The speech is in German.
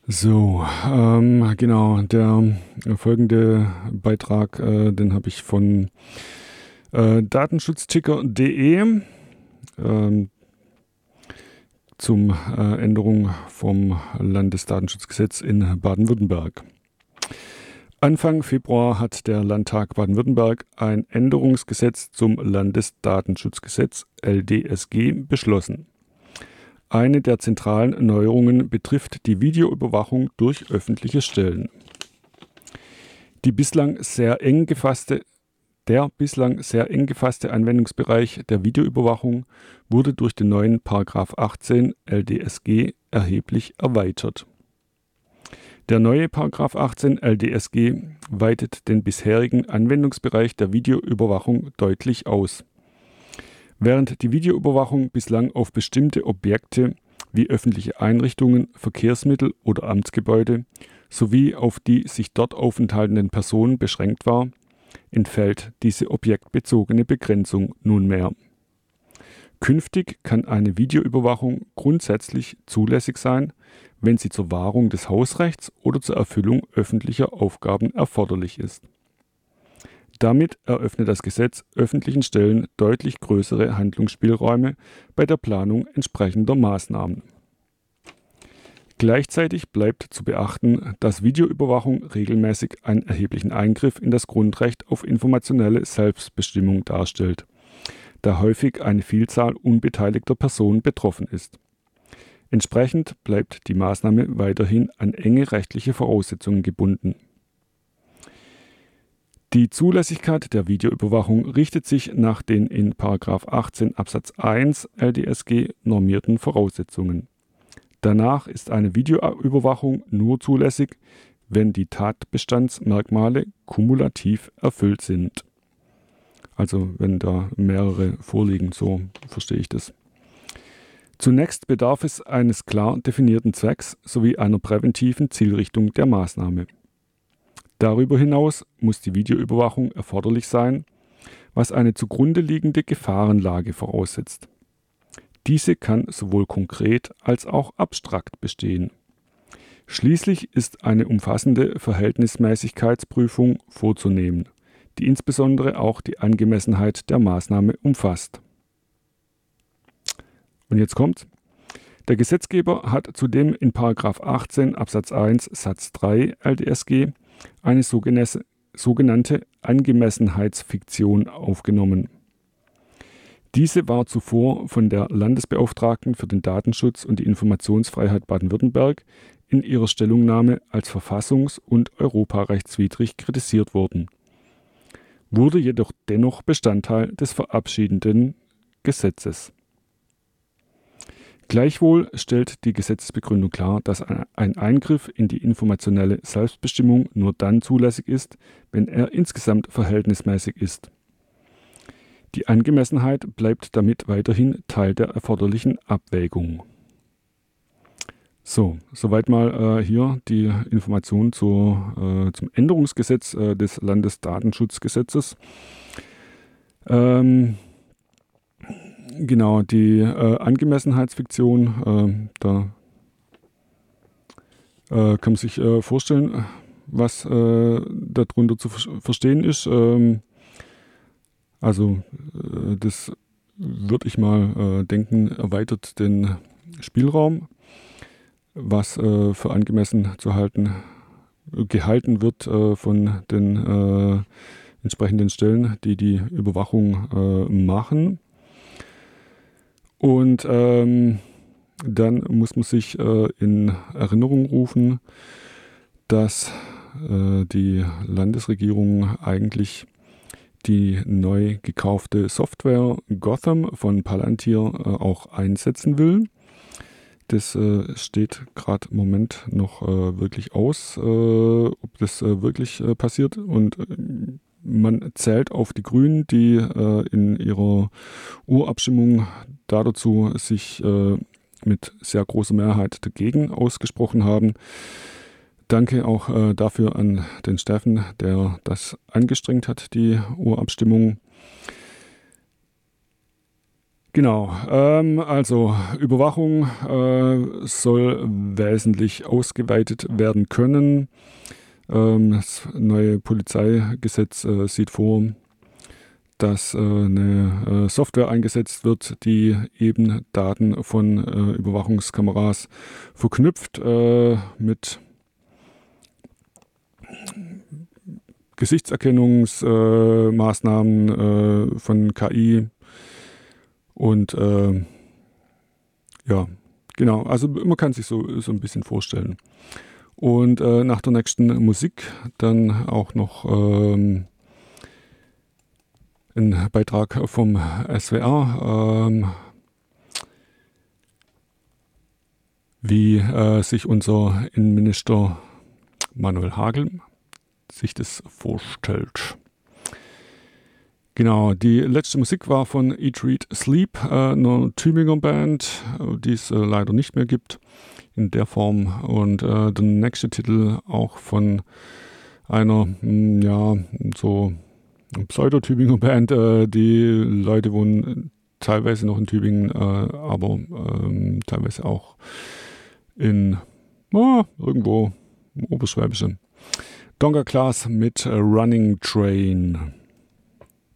Genau, der folgende Beitrag, den habe ich von datenschutzticker.de zum Änderung vom Landesdatenschutzgesetz in Baden-Württemberg. Anfang Februar hat der Landtag Baden-Württemberg ein Änderungsgesetz zum Landesdatenschutzgesetz LDSG beschlossen. Eine der zentralen Neuerungen betrifft die Videoüberwachung durch öffentliche Stellen. Der bislang sehr eng gefasste Anwendungsbereich der Videoüberwachung wurde durch den neuen § 18 LDSG erheblich erweitert. Der neue § 18 LDSG weitet den bisherigen Anwendungsbereich der Videoüberwachung deutlich aus. Während die Videoüberwachung bislang auf bestimmte Objekte wie öffentliche Einrichtungen, Verkehrsmittel oder Amtsgebäude sowie auf die sich dort aufenthaltenden Personen beschränkt war, entfällt diese objektbezogene Begrenzung nunmehr. Künftig kann eine Videoüberwachung grundsätzlich zulässig sein, wenn sie zur Wahrung des Hausrechts oder zur Erfüllung öffentlicher Aufgaben erforderlich ist. Damit eröffnet das Gesetz öffentlichen Stellen deutlich größere Handlungsspielräume bei der Planung entsprechender Maßnahmen. Gleichzeitig bleibt zu beachten, dass Videoüberwachung regelmäßig einen erheblichen Eingriff in das Grundrecht auf informationelle Selbstbestimmung darstellt, da häufig eine Vielzahl unbeteiligter Personen betroffen ist. Entsprechend bleibt die Maßnahme weiterhin an enge rechtliche Voraussetzungen gebunden. Die Zulässigkeit der Videoüberwachung richtet sich nach den in § 18 Absatz 1 LDSG normierten Voraussetzungen. Danach ist eine Videoüberwachung nur zulässig, wenn die Tatbestandsmerkmale kumulativ erfüllt sind. Also wenn da mehrere vorliegen, so verstehe ich das. Zunächst bedarf es eines klar definierten Zwecks sowie einer präventiven Zielrichtung der Maßnahme. Darüber hinaus muss die Videoüberwachung erforderlich sein, was eine zugrunde liegende Gefahrenlage voraussetzt. Diese kann sowohl konkret als auch abstrakt bestehen. Schließlich ist eine umfassende Verhältnismäßigkeitsprüfung vorzunehmen, die insbesondere auch die Angemessenheit der Maßnahme umfasst. Und jetzt kommt's. Der Gesetzgeber hat zudem in § 18 Absatz 1 Satz 3 LDSG eine sogenannte Angemessenheitsfiktion aufgenommen. Diese war zuvor von der Landesbeauftragten für den Datenschutz und die Informationsfreiheit Baden-Württemberg in ihrer Stellungnahme als verfassungs- und europarechtswidrig kritisiert worden, wurde jedoch dennoch Bestandteil des verabschiedeten Gesetzes. Gleichwohl stellt die Gesetzesbegründung klar, dass ein Eingriff in die informationelle Selbstbestimmung nur dann zulässig ist, wenn er insgesamt verhältnismäßig ist. Die Angemessenheit bleibt damit weiterhin Teil der erforderlichen Abwägung. So, soweit mal hier die Information zum Änderungsgesetz des Landesdatenschutzgesetzes. Genau, die Angemessenheitsfiktion, da kann man sich vorstellen, was darunter zu verstehen ist. Das würde ich mal denken, erweitert den Spielraum, was für angemessen gehalten wird von den entsprechenden Stellen, die die Überwachung machen. Und dann muss man sich in Erinnerung rufen, dass die Landesregierung eigentlich die neu gekaufte Software Gotham von Palantir auch einsetzen will. Das steht gerade im Moment noch wirklich aus, ob das wirklich passiert. Und man zählt auf die Grünen, die in ihrer Urabstimmung dazu sich mit sehr großer Mehrheit dagegen ausgesprochen haben. Danke auch dafür an den Steffen, der das angestrengt hat, die Urabstimmung. Genau, also Überwachung soll wesentlich ausgeweitet werden können. Das neue Polizeigesetz sieht vor, dass eine Software eingesetzt wird, die eben Daten von Überwachungskameras verknüpft mit Gesichtserkennungsmaßnahmen von KI und ja, genau, also man kann sich so ein bisschen vorstellen. Und nach der nächsten Musik dann auch noch ein Beitrag vom SWR, wie sich unser Innenminister Manuel Hagel sich das vorstellt. Genau, die letzte Musik war von Eat, Read, Sleep, einer Tübinger Band, die es leider nicht mehr gibt in der Form. Und der nächste Titel auch von einer, ja, so Pseudo-Tübinger Band. Die Leute wohnen teilweise noch in Tübingen, aber teilweise auch in irgendwo im Oberschwäbischen. Donga Class mit Running Train.